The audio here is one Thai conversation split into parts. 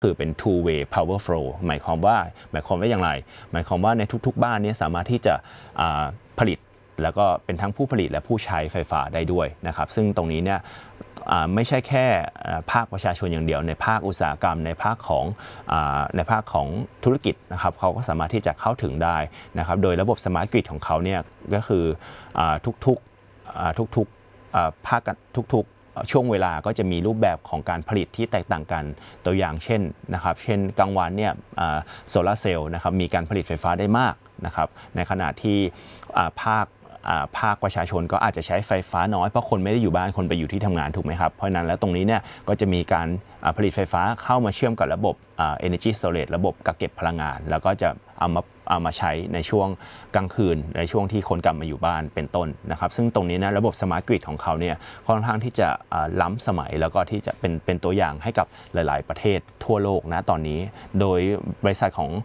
คือเป็น two way power flow หมายความว่าอย่างไรหมายความว่าในทุกๆบ้านนี้สามารถที่จะผลิตแล้วก็เป็นทั้งผู้ผลิตและผู้ใช้ไฟฟ้าได้ด้วยนะครับซึ่งตรงนี้เนี่ยไม่ใช่แค่ภาคประชาชนอย่างเดียวในภาคอุตสาหกรรมในภาคของธุรกิจนะครับเขาก็สามารถที่จะเข้าถึงได้นะครับโดยระบบสมาร์ทกริดของเขาเนี่ยก็คือทุกภาคทุกช่วงเวลาก็จะมีรูปแบบของการผลิตที่แตกต่างกันตัวอย่างเช่นกลางวันเนี่ยโซลาร์เซลล์นะครับมีการผลิตไฟฟ้าได้มากนะครับในขณะที่ภาคประชาชนก็อาจจะใช้ไฟฟ้าน้อยเพราะคนไม่ได้อยู่บ้านคนไปอยู่ที่ทำงานถูกไหมครับเพราะนั้นแล้วตรงนี้เนี่ยก็จะมีการผลิตไฟฟ้าเข้ามาเชื่อมกับระบบ energy storage ระบบกักเก็บพลังงานแล้วก็จะเอามาใช้ในช่วงกลางคืนในช่วงที่คนกลับมาอยู่บ้านเป็นต้นนะครับซึ่งตรงนี้นะระบบสมาร์ทกริดของเขาเนี่ยค่อนข้างที่จะล้ำสมัยแล้วก็ที่จะเป็นตัวอย่างให้กับหลายๆประเทศทั่วโลกนะตอนนี้โดยบริษัท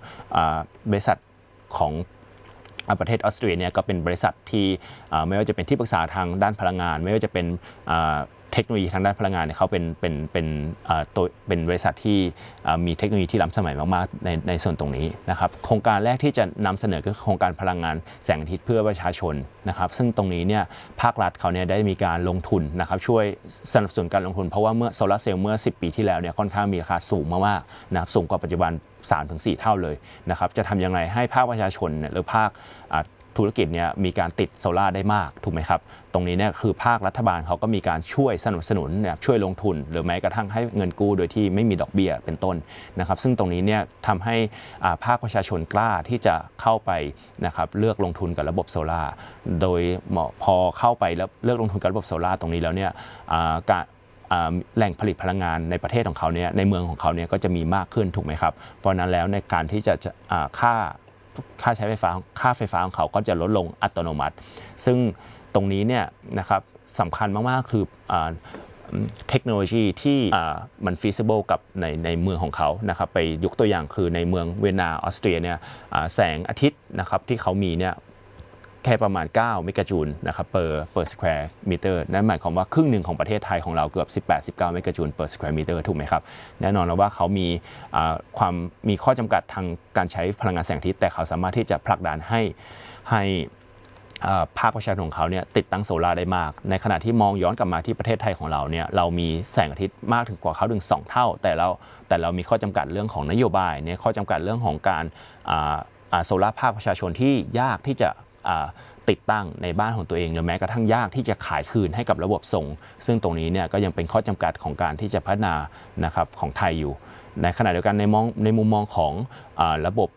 ของประเทศออสเตรียเนี่ยก็เป็นบริษัทที่ไม่ว่าจะเป็นที่ปรึกษาทางด้านพลังงานไม่ว่าจะเป็นเทคโนโลยีทางด้านพลังงานเนี่ยเขาเป็นบริษัทที่มีเทคโนโลยีที่ล้ำสมัยมากๆในส่วนตรงนี้นะครับโครงการแรกที่จะนำเสนอก็คือโครงการพลังงานแสงอาทิตย์เพื่อประชาชนนะครับซึ่งตรงนี้เนี่ยภาครัฐเขาเนี่ยได้มีการลงทุนนะครับช่วยสนับสนุนการลงทุนเพราะว่าเมื่อโซลาร์เซลล์เมื่อ10 ปีที่แล้วเนี่ยค่อนข้างมีราคาสูงมากๆนะครับสูงกว่าปัจจุบัน 3-4 เท่าเลยนะครับจะทำยังไงให้ภาคประชาชนหรือภาคธุรกิจเนี่ยมีการติดโซล่าได้มากถูกไหมครับตรงนี้เนี่ยคือภาครัฐบาลเขาก็มีการช่วยสนับสนุนเนี่ยช่วยลงทุนหรือแม้กระทั่งให้เงินกู้โดยที่ไม่มีดอกเบี้ยเป็นต้นนะครับซึ่งตรงนี้เนี่ยทำให้ภาคประชาชนกล้าที่จะเข้าไปนะครับเลือกลงทุนกับระบบโซล่าโดยพอเข้าไปแล้วเลือกลงทุนกับระบบโซล่าตรงนี้แล้วเนี่ยแหล่งผลิตพลังงานในประเทศของเขาเนี่ยในเมืองของเขาเนี่ยก็จะมีมากขึ้นถูกไหมครับเพราะนั้นแล้วในการที่จะค่าใช้ไฟฟ้าของเขาก็จะลดลงอัตโนมัติซึ่งตรงนี้เนี่ยนะครับสำคัญมากๆคือเทคโนโลยีที่มัน feasible กับในเมืองของเขานะครับไปยกตัวอย่างคือในเมืองเวียนนาออสเตรียเนี่ยแสงอาทิตย์นะครับที่เขามีเนี่ยแค่ประมาณ9เมกะจูลนะครับ per square meter นั่นหมายความว่าครึ่งหนึ่งของประเทศไทยของเราเกือบ18-19เมกะจูล per square meter ถูกไหมครับแน่นอนว่าเขามีข้อจำกัดทางการใช้พลังงานแสงอาทิตย์แต่เขาสามารถที่จะผลักดันให้ภาคประชาชนของเขาเนี่ยติดตั้งโซลาร์ได้มากในขณะที่มองย้อนกลับมาที่ประเทศไทยของเราเนี่ยเรามีแสงอาทิตย์มากถึงกว่าเขาถึง2 เท่าแต่เรามีข้อจำกัดเรื่องของนโยบายเนี่ยข้อจำกัดเรื่องของการโซลาร์ภาคประชาชนที่ยากที่จะติดตั้งในบ้านของตัวเองหรือแม้กระทั่งยากที่จะขายคืนให้กับระบบส่งซึ่งตรงนี้เนี่ยก็ยังเป็นข้อจำกัดของการที่จะพัฒนานะครับของไทยอยู่ในขณะเดียวกันในมุมมองของระบบ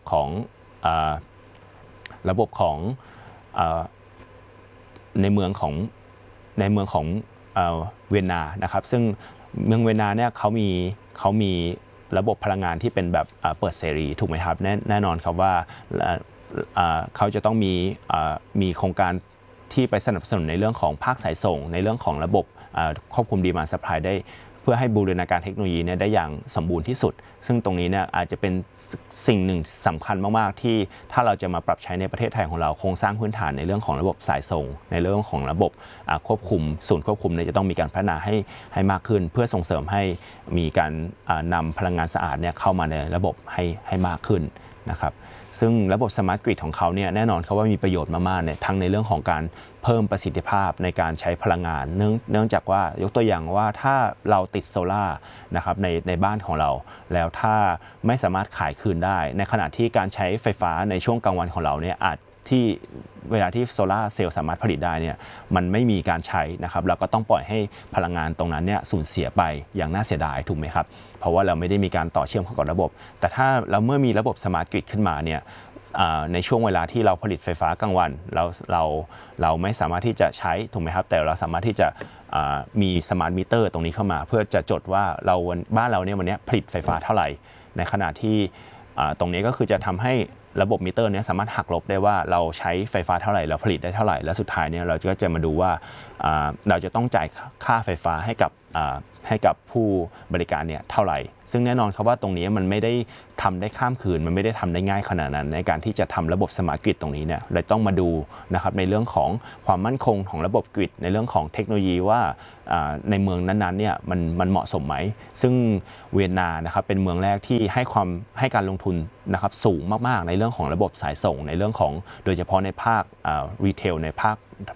ของในเมืองของเวียนนานะครับซึ่งเมืองเวียนนาเนี่ยเขามีระบบพลังงานที่เป็นแบบเปิดเสรีถูกไหมครับแน่นอนครับว่าเขาจะต้องมีโครงการที่ไปสนับสนุนในเรื่องของภาคสายส่งในเรื่องของระบบควบคุมดีมานด์ซัพพลายได้เพื่อให้บูรณาการเทคโนโลยีเนี่ยได้อย่างสมบูรณ์ที่สุดซึ่งตรงนี้เนี่ยอาจจะเป็นสิ่งหนึ่งสำคัญมากๆที่ถ้าเราจะมาปรับใช้ในประเทศไทยของเราโครงสร้างพื้นฐานในเรื่องของระบบสายส่งในเรื่องของระบบควบคุมศูนย์ควบคุมเนี่ยจะต้องมีการพัฒนาให้มากขึ้นเพื่อส่งเสริมให้มีการนำพลังงานสะอาดเนี่ยเข้ามาในระบบให้มากขึ้นนะครับซึ่งระบบสมาร์ทกริดของเขาเนี่ยแน่นอนเขาว่ามีประโยชน์มากๆเนี่ยทั้งในเรื่องของการเพิ่มประสิทธิภาพในการใช้พลังงานเนื่องจากว่ายกตัวอย่างว่าถ้าเราติดโซล่านะครับในบ้านของเราแล้วถ้าไม่สามารถขายคืนได้ในขณะที่การใช้ไฟฟ้าในช่วงกลางวันของเราเนี่ยอาจที่เวลาที่โซล่าเซลล์สามารถผลิตได้เนี่ยมันไม่มีการใช้นะครับเราก็ต้องปล่อยให้พลังงานตรงนั้นเนี่ยสูญเสียไปอย่างน่าเสียดายถูกไหมครับเพราะว่าเราไม่ได้มีการต่อเชื่อมเข้ากับระบบแต่ถ้าเราเมื่อมีระบบสมาร์ทกริดขึ้นมาเนี่ยในช่วงเวลาที่เราผลิตไฟฟ้ากลางวันเราไม่สามารถที่จะใช้ถูกไหมครับแต่เราสามารถที่จะมีสมาร์ทมิเตอร์ตรงนี้เข้ามาเพื่อจะจดว่าบ้านเราเนี่ยวันนี้ผลิตไฟฟ้าเท่าไหร่ในขณะที่ตรงนี้ก็คือจะทำให้ระบบมิเตอร์นี้สามารถหักลบได้ว่าเราใช้ไฟฟ้าเท่าไหร่เราผลิตได้เท่าไหร่และสุดท้ายเนี่ยเราก็จะมาดูว่าเราจะต้องจ่ายค่าไฟฟ้าให้กับให้กับผู้บริการเนี่ยเท่าไหร่ซึ่งแน่นอนครับว่าตรงนี้มันไม่ได้ทำได้ข้ามคืนมันไม่ได้ทำได้ง่ายขนาดนั้นในการที่จะทำระบบสมาร์ทกริดตรงนี้เนี่ยเลยต้องมาดูนะครับในเรื่องของความมั่นคงของระบบกริดในเรื่องของเทคโนโลยีว่าในเมืองนั้นๆเนี่ยมันเหมาะสมไหมซึ่งเวียนนานะครับเป็นเมืองแรกที่ให้การลงทุนนะครับสูงมากๆในเรื่องของระบบสายส่งในเรื่องของโดยเฉพาะในภาครีเทลในภาค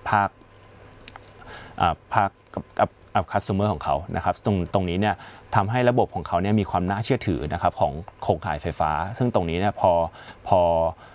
กับcustomer ของเขานะครับตรงนี้เนี่ยทำให้ระบบของเขาเนี่ยมีความน่าเชื่อถือนะครับของโครงข่ายไฟฟ้าซึ่งตรงนี้เนี่ยพอ